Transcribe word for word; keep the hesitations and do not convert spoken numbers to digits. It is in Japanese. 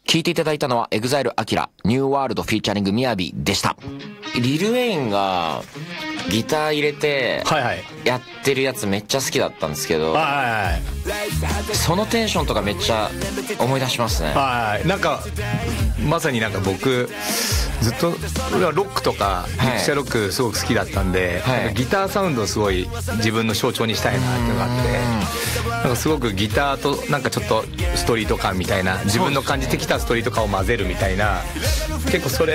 聞いていただいたのは エグザイル アキラニューワールドフィーチャリングみやびでした。リル・ウェインがギター入れてやってるやつめっちゃ好きだったんですけど、はいはいはい、そのテンションとかめっちゃ思い出しますね。 はい、なんかまさになんか僕ずっと俺はロックとかミクチャーロックすごく好きだったんで、はい、ギターサウンドをすごい自分の象徴にしたいなっていうのがあって、なんかすごくギターとなんかちょっとストリート感みたいな、自分の感じてきたストリート感を混ぜるみたいな、結構それ